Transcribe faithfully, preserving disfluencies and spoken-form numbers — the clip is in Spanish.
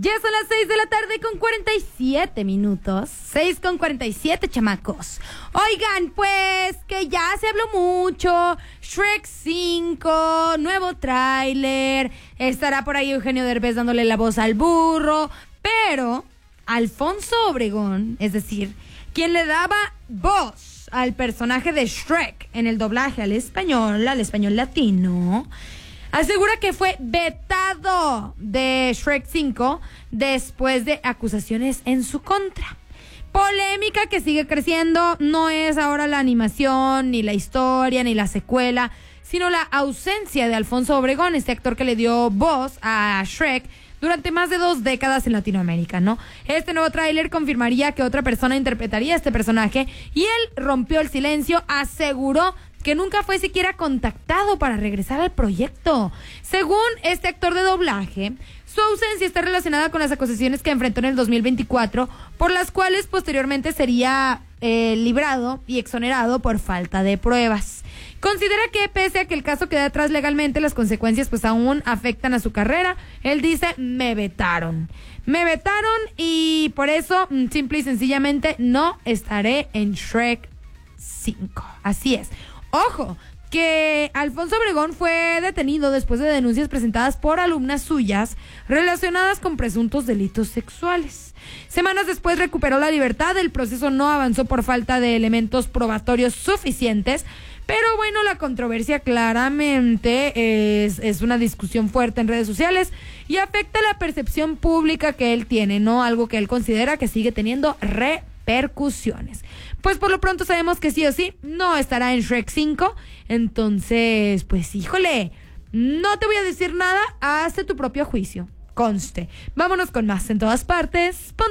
Ya son las seis de la tarde con cuarenta y siete minutos. seis con cuarenta y siete, chamacos. Oigan, pues que ya se habló mucho. Shrek cinco, nuevo tráiler. Estará por ahí Eugenio Derbez dándole la voz al burro. Pero Alfonso Obregón, es decir, quien le daba voz al personaje de Shrek en el doblaje al español, al español latino, asegura que fue vetado de Shrek cinco después de acusaciones en su contra. Polémica que sigue creciendo. No es ahora la animación, ni la historia, ni la secuela, sino la ausencia de Alfonso Obregón, este actor que le dio voz a Shrek durante más de dos décadas en Latinoamérica, ¿no? Este nuevo tráiler confirmaría que otra persona interpretaría a este personaje y él rompió el silencio, aseguró que nunca fue siquiera contactado para regresar al proyecto. Según este actor de doblaje, su ausencia está relacionada con las acusaciones que enfrentó en el dos mil veinticuatro, por las cuales posteriormente sería eh, librado y exonerado por falta de pruebas. Considera que pese a que el caso queda atrás legalmente, las consecuencias pues aún afectan a su carrera. Él dice, me vetaron. Me vetaron y por eso, simple y sencillamente, no estaré en Shrek cinco. Así es. Ojo, que Alfonso Obregón fue detenido después de denuncias presentadas por alumnas suyas relacionadas con presuntos delitos sexuales. Semanas después recuperó la libertad. El proceso no avanzó por falta de elementos probatorios suficientes. Pero bueno, la controversia claramente es, es una discusión fuerte en redes sociales y afecta la percepción pública que él tiene, ¿no? Algo que él considera que sigue teniendo repercusiones. Pues por lo pronto sabemos que sí o sí no estará en Shrek cinco. Entonces, pues híjole, no te voy a decir nada, hazte tu propio juicio. Conste. Vámonos con más en todas partes. Pon